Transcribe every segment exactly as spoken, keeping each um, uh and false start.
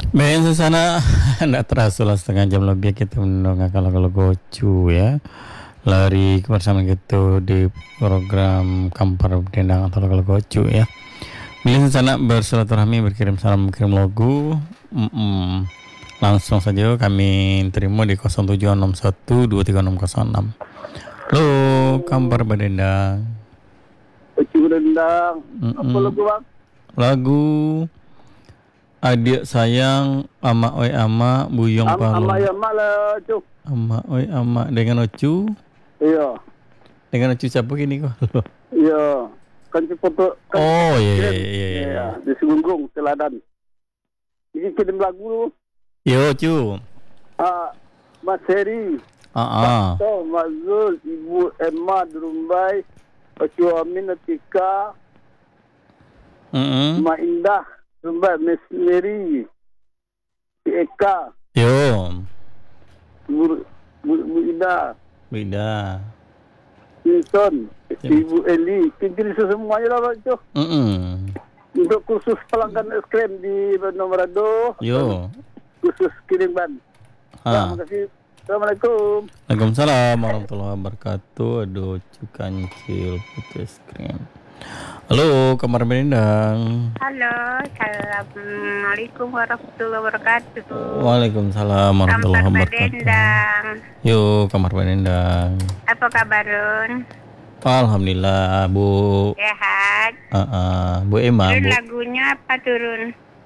Baik, Susana, tidak terasa lah setengah jam lebih kita mendengar kalau-kalau gocu ya. Lari bersama kita di program Kampar Dendang atau kalau gocu ya. Bila Susana bersilaturahmi, berkirim salam, berkirim logo, mm-mm. langsung saja kami terima di nol tujuh enam satu dua tiga enam nol enam. Halo, Kampar Dendang. Gocu Dendang. Apa Mm-mm. lagu bang? Lagu Adik Sayang, Ama Oi Ama, Buyong Am Palo. Ama ya mak lah cuk. Ama Oi Ama dengan Ocu. Iya, Dengan Ocu siapa gini kok? iya. Kan foto. Kan Oh iya iya kirim. iya. iya. Iya, di Singgung, Teladan. Ini kirim lagu lu. Yo Ocu. Ah, Mas Heri, Ah ah. Pak Mas Zul, Ibu Emma Durumbai, Ocu Amin Atika, Mm-mm. Mak Indah, Durumbai, Miss Mary, Si Eka, Yo. Bu, Bu, Bu Ida, Beda. Wilson, Ibu Eli, kini semuanya lah Pak Cuk. Mm-mm. Untuk kursus pelanggan es krim di Bandung Merado, Yo. khusus kirim ban. Ah. Terima kasih. Assalamualaikum. Waalaikumsalam warahmatullahi wabarakatuh. Aduh, Ocu kancil putih es krim. Halo, Kamar Berendang. Halo, Assalamualaikum warahmatullahi wabarakatuh. Waalaikumsalam warahmatullahi Kampar wabarakatuh. Bedendang. Yo, Kamar Berendang. Apa kabar, Run? Alhamdulillah, Bu. Sehat. Ah ah. Bu Emma, Run, Bu. lagunya apa turun?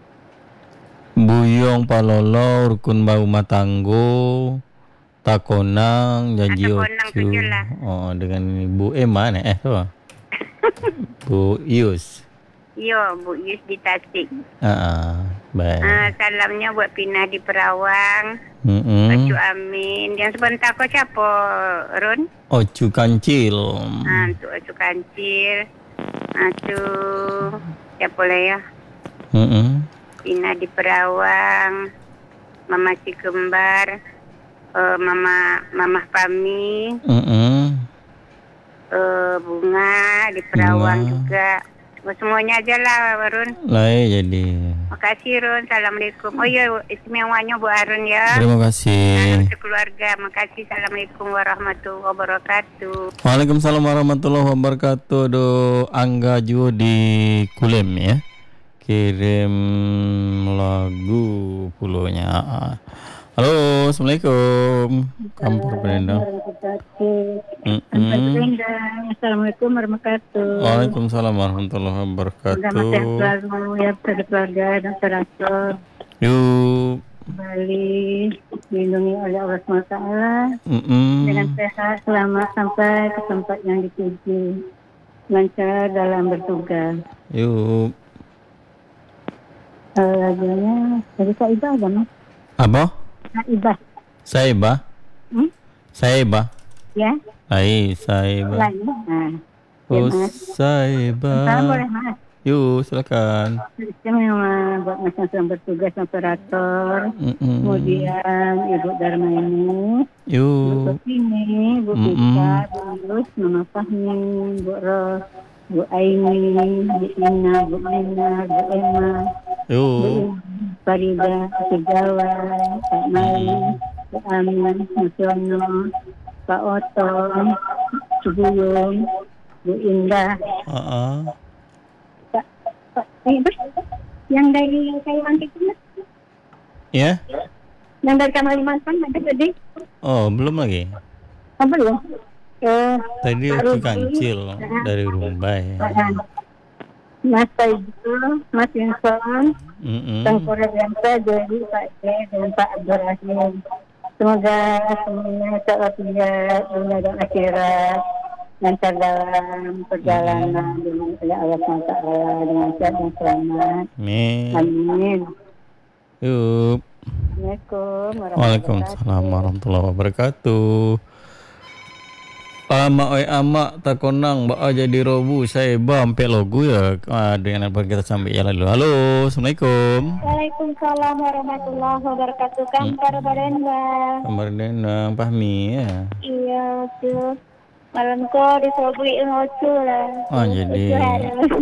Buyong Palolo, Rukun Bau Matanggo, Takonang, Janji Takonang Ocu. tujuh lah. Oh, dengan Bu Emma nih, eh tuh. Bu Ius. Yo, Bu Yus di Tasik. Ah, ah, baik. Ah, salamnya buat Pina di Perawang. Mm-mm. Ocu Amin. Yang sebentar kau siapa, Run? Ocu Kancil. Ah, untuk Ocu Kancil. Ah, tu siapa lah ya? Mm-mm. Pina di Perawang. Mama si kembar. Uh, Mama Mama Pami. Mm-mm. Uh, bunga di Perawang Bunga. juga. Semuanya aja lah, Run. Lah ya, jadi. Makasih, Run. Assalamualaikum. Oh iya, istimewanya Bu Arun ya. Terima Nah, kasih. untuk keluarga. Makasih. Assalamualaikum warahmatullahi wabarakatuh. Waalaikumsalam warahmatullahi wabarakatuh. Do Angga juga di Kulem ya. Kirim lagu pulonya. Halo, Assalamualaikum. Kampar Berendang. Mm-mm. Assalamualaikum warahmatullahi wabarakatuh. Waalaikumsalam warahmatullahi Selamat wabarakatuh. sehat selalu ya pada keluarga dan teratur. Yuk. Kembali dilindungi oleh Allah subhanahu wa taala Mm-mm. dengan sehat selamat sampai ke tempat yang dituju. Lancar dalam bertugas. Yuk. Uh, lagunya dari Saibah ada mas? Apa? Saibah. Saiba. Hmm? Saiba. Ya, Hai, Saiba. lain. Nah, Oh, Salam Saiba. boleh mas. Yuk, silakan. Istimewa buat mas yang sedang bertugas operator. Mm-mm. Kemudian Ibu Darmaini, Bu Yuk. Sotini, Bu Mm-mm. Pika, Bu Yus, Mama Fahmi, Bu Ros, Bu Aini, Bu Ina, Bu Ina, Bu Emma, Bu Yuk. Farida, Bu Jawa, Pak Mali, Bu Amin, Bu Sono, Pak Oto, Cibuyung, Bu Indah, Ah, ah. Pak, Pak, eh, Bos, yang dari Kalimantan itu, Mas? Ya? Yang dari Kalimantan ada tadi? Oh, belum lagi. Oh, belum? Eh, Tadi baru Ocu Kancil dari Rumbai. Mas Taibul, Mas Winson, Mm-mm. Tengku Regianta, Jadi, Pak D, dan Pak Abdurrahim. Semoga semuanya terlalu dunia dan akhirat, lancar dalam perjalanan dengan oleh Allah subhanahu wa taala dengan sehat dan selamat. Amin. Amin. Yuk. Assalamualaikum Waalaikumsalam warahmatullahi wabarakatuh. Ama oi ama takonang ba jadi robu saya bampe logo ya. Ah, dengan apa kita sampai ya lalu. Halo, Assalamualaikum. Waalaikumsalam warahmatullahi wabarakatuh. Kampar Berendang. Kabar Denang Pahmi ya. Iya tuh. Malam kau disobri ngocu lah. Oh, jadi